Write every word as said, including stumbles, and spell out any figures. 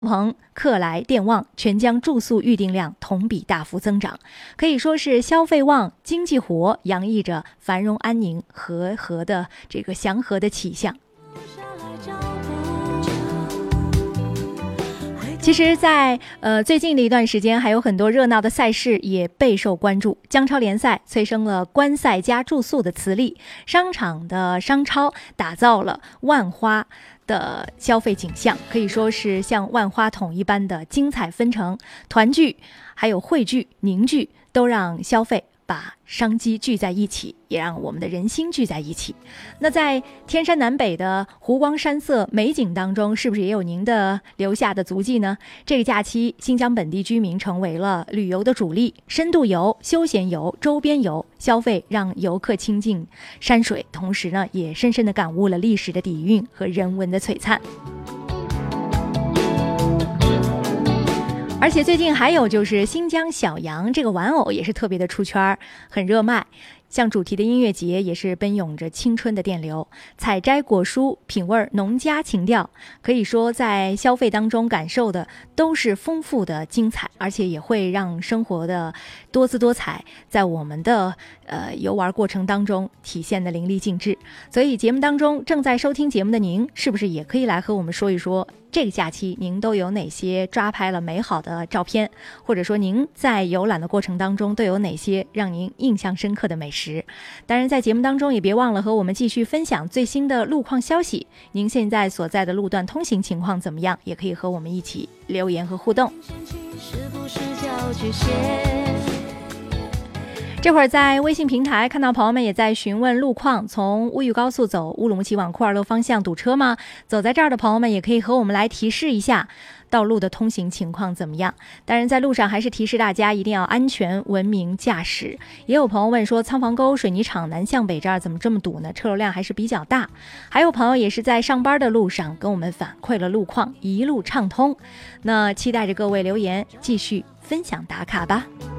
鹏、客来电旺，全江住宿预订量同比大幅增长，可以说是消费旺、经济活，洋溢着繁荣安宁、和和的这个祥和的气象。其实在呃最近的一段时间，还有很多热闹的赛事也备受关注。江超联赛催生了观赛加住宿的磁力，商场的商超打造了万花的消费景象，可以说是像万花筒一般的精彩纷呈，团聚还有汇聚凝聚，都让消费把商机聚在一起，也让我们的人心聚在一起。那在天山南北的湖光山色美景当中，是不是也有您的留下的足迹呢？这个假期，新疆本地居民成为了旅游的主力，深度游、休闲游、周边游消费让游客亲近山水，同时呢，也深深地感悟了历史的底蕴和人文的璀璨。而且最近还有就是新疆小羊这个玩偶也是特别的出圈，很热卖。像主题的音乐节也是奔涌着青春的电流，采摘果蔬，品味农家情调，可以说在消费当中感受的都是丰富的精彩，而且也会让生活的多姿多彩在我们的呃游玩过程当中体现的淋漓尽致。所以节目当中正在收听节目的您，是不是也可以来和我们说一说这个假期您都有哪些抓拍了美好的照片，或者说您在游览的过程当中都有哪些让您印象深刻的美食。当然在节目当中也别忘了和我们继续分享最新的路况消息，您现在所在的路段通行情况怎么样，也可以和我们一起留言和互动。这会儿在微信平台看到朋友们也在询问路况，从乌玉高速走乌鲁木齐往库尔勒方向堵车吗？走在这儿的朋友们也可以和我们来提示一下道路的通行情况怎么样。当然在路上还是提示大家一定要安全文明驾驶。也有朋友问说仓房沟水泥厂南向北这儿怎么这么堵呢？车流量还是比较大。还有朋友也是在上班的路上跟我们反馈了路况，一路畅通。那期待着各位留言继续分享打卡吧。